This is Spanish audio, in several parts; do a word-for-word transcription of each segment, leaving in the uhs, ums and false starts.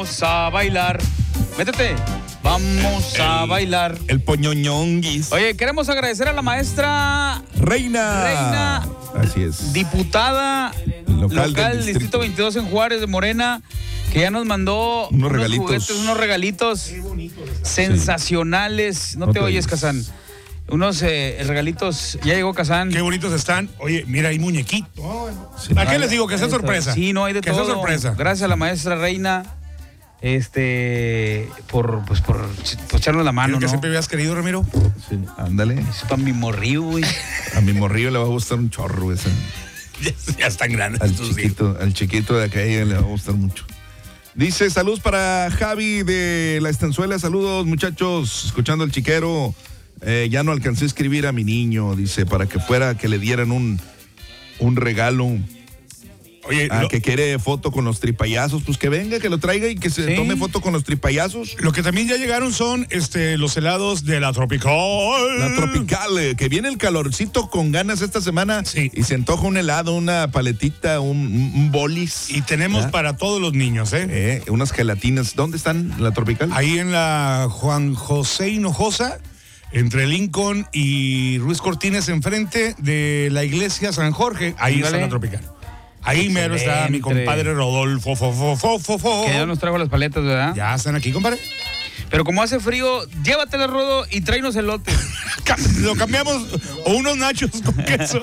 Vamos a bailar. Métete. Vamos a el, bailar. El poñoñonguis. Oye, queremos agradecer a la maestra Reina. Reina. Así es. Diputada local, local del del Distrito veintidós en Juárez de Morena, que ya nos mandó unos, unos regalitos. Juguetes, unos regalitos sensacionales. Sí. No, no te, te oyes, Kazán. Unos eh, regalitos. Ya llegó Kazán. Qué bonitos están. Oye, mira, hay muñequitos. Sí. ¿A qué les digo? Que sea sorpresa. Sí, no hay de que todo. Que sea sorpresa. Gracias a la maestra Reina. Este, por, pues, por, por echarnos la mano, ¿Es que ¿no? siempre habías querido, Ramiro? Sí, ándale. Es para mi morrillo, güey. A mi morrillo le va a gustar un chorro ese. Ya, ya están grandes. Al chiquito, al chiquito de acá le va a gustar mucho. Dice, saludos para Javi de La Estanzuela. Saludos, muchachos. Escuchando el chiquero. Eh, ya no alcancé a escribir a mi niño. Dice, para que fuera, que le dieran un, un regalo. Oye, ah, lo, que quiere foto con los tripayazos, pues que venga, que lo traiga y que se ¿sí? tome foto con los tripayazos. Lo que también ya llegaron son este los helados de la Tropical. La Tropical, eh, que viene el calorcito con ganas esta semana. Sí. Y se antoja un helado, una paletita, un, un, un bolis. Y tenemos ¿ah? para todos los niños, ¿eh? ¿eh? Unas gelatinas. ¿Dónde están la Tropical? Ahí en la Juan José Hinojosa, entre Lincoln y Ruiz Cortines, enfrente de la iglesia San Jorge. Ahí ¿vale? está la Tropical. Ahí mero está mi compadre Rodolfo. Fo, fo, fo, fo, fo. Que ya nos trajo las paletas, ¿verdad? Ya están aquí, compadre. Pero como hace frío, llévatela, Rodo, y tráenos elotes. Lo cambiamos, o unos nachos con queso.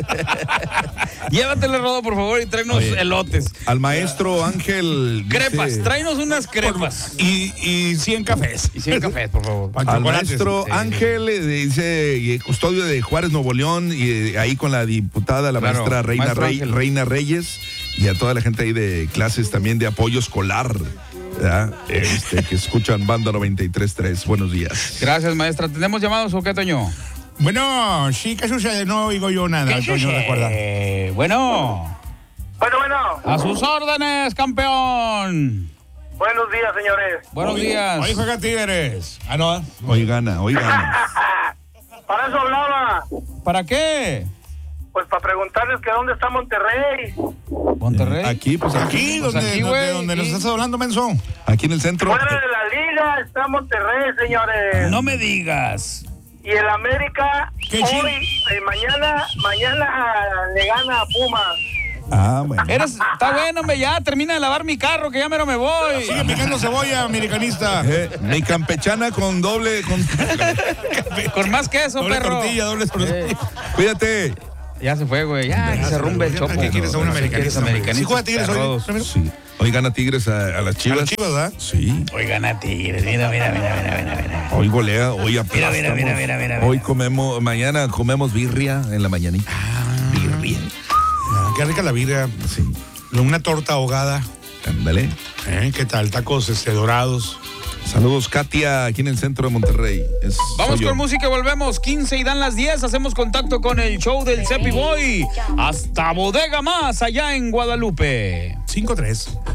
Llévatela, Rodo, por favor, y tráenos Oye, elotes. Al maestro Ángel. Crepas, dice... tráenos unas crepas. Y, y cien cafés. Y cien cafés, por favor. Al maestro sí, Ángel, sí. dice, custodio de Juárez, Nuevo León, y ahí con la diputada, la claro, maestra Reina, Rey, Reina Reyes, y a toda la gente ahí de clases también de apoyo escolar. Este, que escuchan Banda noventa y tres punto tres. Buenos días. Gracias, maestra. ¿Tenemos llamados o qué, Toño? Bueno, sí, ¿qué sucede? No oigo yo nada, ¿Qué Toño, recuerda. Eh, bueno. Bueno, bueno. A sus órdenes, campeón. Buenos días, señores. Buenos hoy, días. Hoy juega Tigres. Ah, no. Hoy gana, hoy gana. Para eso hablaba. ¿Para qué? Pues para preguntarles que dónde está Monterrey. Monterrey. Aquí, pues aquí, aquí pues donde, aquí, donde, donde nos estás hablando, menso. Aquí en el centro. Fuera de la liga está Monterrey, señores. No me digas. Y el América hoy, eh, mañana, mañana le gana a Pumas. Ah, bueno. Eres, está bueno, hombre, ya termina de lavar mi carro, que ya mero me voy. Sigue picando cebolla, americanista. Eh, mi campechana con doble, con, con más queso, doble perro. Tortilla, doble tortilla. Eh. Cuídate. Ya se fue, güey. Ya, ya que se rumbe el chopo. ¿Qué quieres a un americanista? ¿Sí juega Tigres hoy? Sí. Hoy gana Tigres a, a las Chivas. A las Chivas, ¿verdad? Sí. Hoy gana Tigres. Mira, mira, mira, mira, mira, mira. Hoy golea, hoy aplastamos. Mira, mira, mira, mira, mira. Hoy comemos, mañana comemos birria en la mañanita. Ah. Birria. Ah, qué rica la birria. Sí. Una torta ahogada. Ándale. ¿Eh? ¿Qué tal? Tacos este, dorados. Saludos, Katia, aquí en el centro de Monterrey. Es, Vamos con música y volvemos. quince y dan las diez. Hacemos contacto con el show del Cepi Boy. Hasta Bodega Más, allá en Guadalupe. cinco tres.